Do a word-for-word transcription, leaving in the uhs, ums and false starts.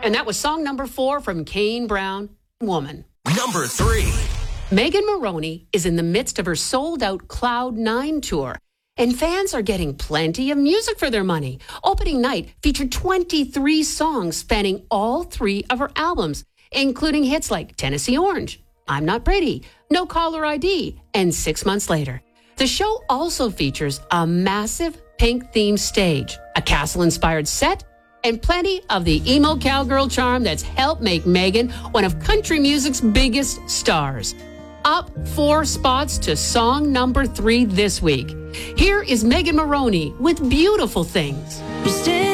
And that was song number four from Kane Brown, Woman. Number three. Megan Moroney is in the midst of her sold-out Cloud nine tour, and fans are getting plenty of music for their money. Opening night featured twenty-three songs spanning all three of her albums, including hits like Tennessee Orange, I'm Not Pretty, No Caller I D, and Six Months Later. The show also features a massive pink-themed stage, a castle-inspired set, and plenty of the emo cowgirl charm that's helped make Megan one of country music's biggest stars. Up four spots to song number three this week. Here is Megan Moroney with Beautiful Things.